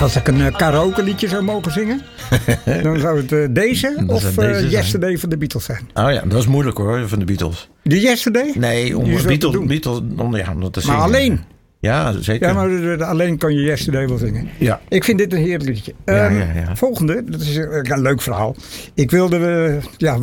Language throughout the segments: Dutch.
Als ik een karaoke liedje zou mogen zingen, dan zou het deze of Yesterday van de Beatles zijn. Oh ja, dat is moeilijk hoor, van de Beatles. De Yesterday? Nee, om Beatles om te zingen. Maar alleen? Ja, zeker. Ja, maar alleen kan je Yesterday wel zingen. Ja. Ik vind dit een heerlijk liedje. Ja. Volgende, dat is een leuk verhaal. Ik wilde,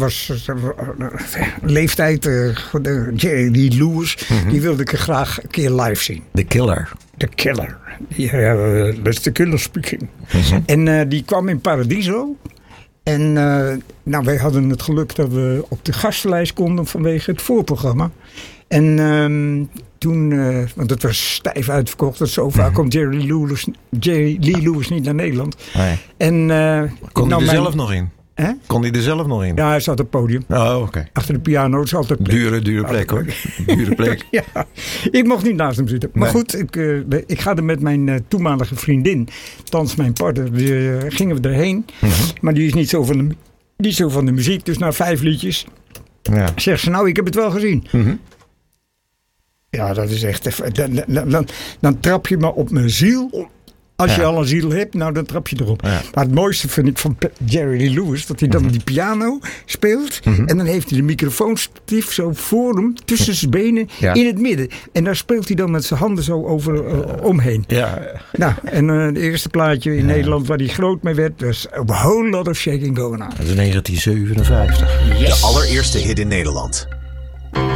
leeftijd, Jerry Lee Lewis, die wilde ik graag een keer live zien. The Killer. The Killer. That's the Killer speaking. En die kwam in Paradiso. En wij hadden het geluk dat we op de gastenlijst konden vanwege het voorprogramma. En toen, want het was stijf uitverkocht. Dat zo vaak komt Jerry Lee Lewis niet naar Nederland. Nee. En, kon hij er zelf nog in? Hè? Kon hij er zelf nog in? Ja, hij zat op het podium. Oh, oké. Achter de piano is altijd plek. Dure plek hoor. Dure plek. Ja, ik mocht niet naast hem zitten. Maar goed, ik ga er met mijn toenmalige vriendin, thans mijn partner, gingen we erheen. Maar die is niet zo van de muziek. Dus na 5 liedjes zegt ze, ik heb het wel gezien. Ja, dat is echt... Dan trap je me op mijn ziel. Als je al een ziel hebt, dan trap je erop. Ja. Maar het mooiste vind ik van Jerry Lee Lewis, dat hij dan die piano speelt. En dan heeft hij de microfoonstief zo voor hem, tussen zijn benen, in het midden. En daar speelt hij dan met zijn handen zo omheen. Ja. Nou, en het eerste plaatje in Nederland waar hij groot mee werd, was A Whole Lot of Shaking Going On. Dat is 1957. Yes. De allereerste hit in Nederland.